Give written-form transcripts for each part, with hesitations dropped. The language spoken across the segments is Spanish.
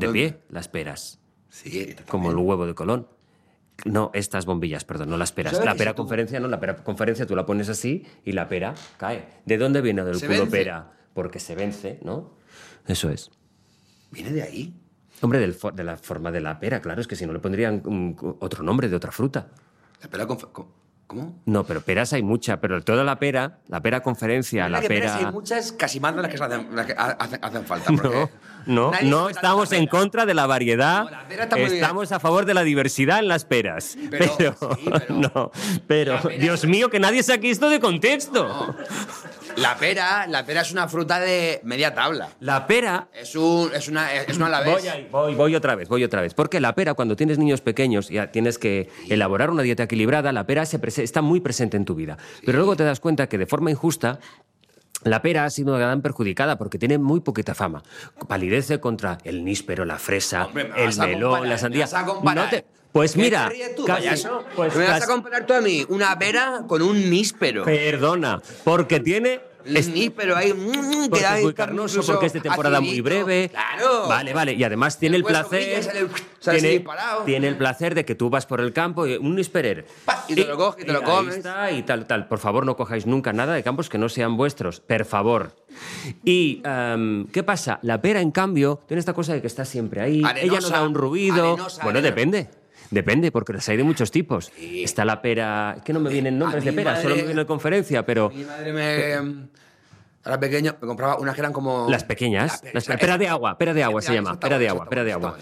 Montepié, las peras. Sí. Como el huevo de Colón. No, estas bombillas, perdón, no las peras. La pera conferencia no, la pera conferencia tú la pones así y la pera cae. ¿De dónde viene del culo pera? Porque se vence, ¿no? Eso es. ¿Viene de ahí? Hombre, de la forma de la pera, claro, es que si no le pondrían otro nombre de otra fruta. La pera ¿Cómo? No, pero peras hay mucha, pero toda la pera conferencia, la pera... Peras hay muchas, casi más de las que hacen falta. No estamos en contra de la variedad, No, la pera está muy bien. estamos a favor de la diversidad en las peras. Pero Dios mío, que nadie saque esto de contexto. No. La pera es una fruta de media tabla. La pera... Es una alavés. Voy otra vez. Porque la pera, cuando tienes niños pequeños, ya tienes que elaborar una dieta equilibrada, la pera está muy presente en tu vida. Pero luego te das cuenta que de forma injusta la pera ha sido una gran perjudicada porque tiene muy poquita fama. Palidece contra el níspero, la fresa, el melón, la sandía. Pues mira, ¿Me vas a comparar tú a mí una pera con un níspero? Perdona, porque tiene... níspero ahí... Porque es muy carnoso, porque es de temporada muy breve. ¡Claro! Vale. Y además tiene el placer... Tiene el placer de que tú vas por el campo y un nísperer. Y te lo coges y te lo comes. Ahí está, y tal. Por favor, no cojáis nunca nada de campos que no sean vuestros. Per favor. Y, ¿qué pasa? La pera, en cambio, tiene esta cosa de que está siempre ahí. Arenosa, ella no da un ruido. Bueno, arenosa. Depende, porque las hay de muchos tipos. Sí. Está la pera... Es que no me vienen nombres de pera, solo me viene en conferencia, pero... Mi madre era pequeño, me compraba unas que eran como... Las pequeñas. Pera de agua se llama. Pera de agua.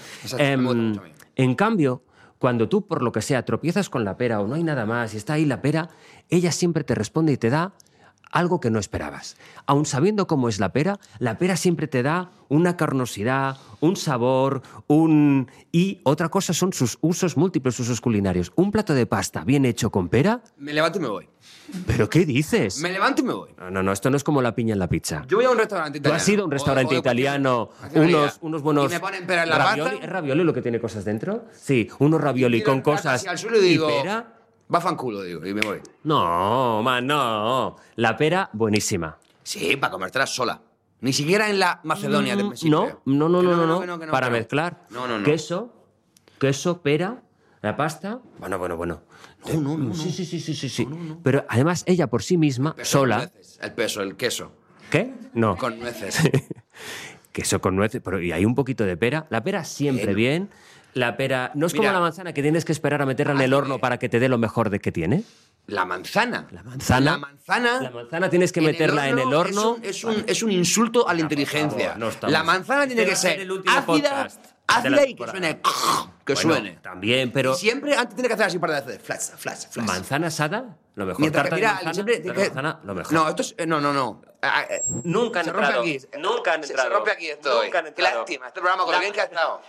En cambio, cuando tú, por lo que sea, tropiezas con la pera o no hay nada más y está ahí la pera, ella siempre te responde y te da algo que no esperabas. Aun sabiendo cómo es la pera siempre te da una carnosidad, un sabor, y otra cosa son sus múltiples usos culinarios. Un plato de pasta bien hecho con pera... Me levanto y me voy. ¿Pero qué dices? Me levanto y me voy. No, esto no es como la piña en la pizza. Yo voy a un restaurante italiano. Tú has ido a un restaurante italiano, unos buenos... Y me ponen pera en la ravioli. pasta. ¿Es ravioli lo que tiene cosas dentro? Sí, unos ravioli con cosas... Al suelo y digo, pera... Va fanculo, digo, y me voy. No. La pera, buenísima. Sí, para comértela sola. Ni siquiera en la Macedonia me sirve. No. Para mezclar. No. Queso, pera, la pasta... Bueno. No. Sí. Pero además ella por sí misma, sola... El queso. ¿Qué? No. Con nueces. Queso con nueces, pero y hay un poquito de pera. La pera siempre bien. La pera... No es como la manzana que tienes que esperar a meterla en el horno para que te dé lo mejor de que tiene. La manzana tienes que meterla en el horno. Es un insulto a la inteligencia. La manzana tiene que ser ácida y que suene. Que suene. También, pero... Y siempre antes tiene que hacer así para hacer flash. ¿Manzana asada? Lo mejor. Mientras que, mira, manzana, siempre... manzana, lo mejor. No, esto es... No. Nunca han entrado. Se rompe aquí esto hoy. Qué lástima, este programa con lo bien que ha estado.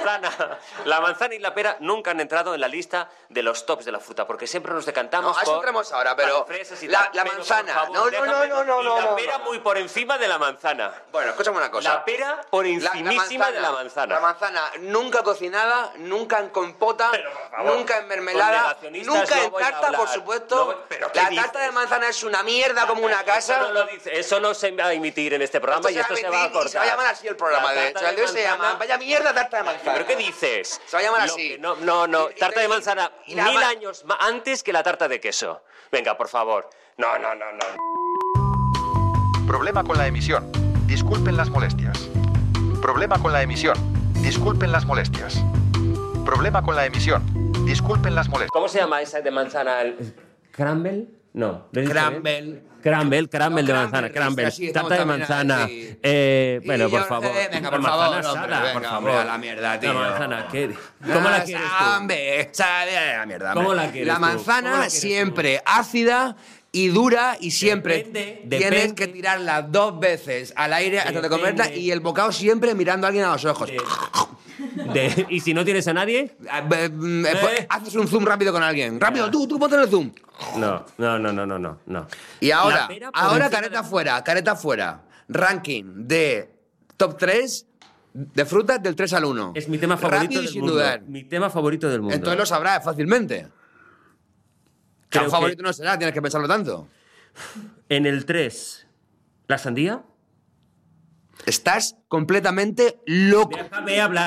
La manzana y la pera nunca han entrado en la lista de los tops de la fruta, porque siempre nos decantamos por... No, a eso entramos ahora, pero... La manzana... No. Y la pera muy por encima de la manzana. Bueno, escúchame una cosa. La pera por encimísima de la manzana. La manzana nunca cocinada, nunca en compota, nunca en mermelada, nunca en tarta, por supuesto. La tarta de manzana es una mierda como una casa. Eso no se va a emitir en este programa y esto se va a cortar. Se va a llamar así el programa, de hecho. El de hoy se llama Vaya mierda tarta de manzana. ¿Pero qué dices? Se va a llamar así. No. Tarta de manzana 1000 años antes que la tarta de queso. Venga, por favor. No. Problema con la emisión. Disculpen las molestias. Problema con la emisión. Disculpen las molestias. Problema con la emisión. Disculpen las molestias. ¿Cómo se llama esa de manzana? ¿Crumble? No. Crumble de manzana, tarta de manzana. Bueno, por favor. Venga, por favor, por favor. A la mierda, tío. La manzana, ¿cómo la quieres tú? Sabe a la mierda. ¿Cómo la quieres La tú? manzana siempre ácida y dura y siempre tienes que tirarla 2 veces al aire antes de comerla y el bocado siempre mirando a alguien a los ojos. ¿Y si no tienes a nadie? Haces un zoom rápido con alguien. Rápido, tú ponte en el zoom. No. Y ahora careta fuera. Ranking de top 3 de frutas del 3 al 1. Es mi tema favorito Rápido y del sin mundo. dudar. Mi tema favorito del mundo. Entonces lo sabrás fácilmente. Creo un favorito no será, tienes que pensarlo tanto. En el 3, ¿la sandía? Estás completamente loco. Déjame hablar.